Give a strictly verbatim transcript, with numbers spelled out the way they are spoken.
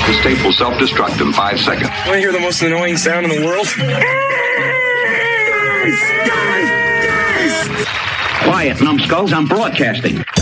This tape will self-destruct in five seconds. Want to hear the most annoying sound in the world? Quiet, numbskulls. I'm broadcasting.